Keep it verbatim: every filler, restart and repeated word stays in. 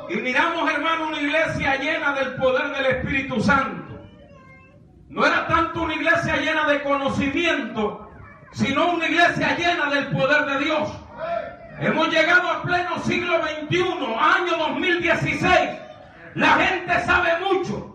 Y miramos, hermano, una iglesia llena del poder del Espíritu Santo. No era tanto una iglesia llena de conocimiento, sino una iglesia llena del poder de Dios. Hemos llegado al pleno siglo veintiuno, año dos mil dieciséis. La gente sabe mucho,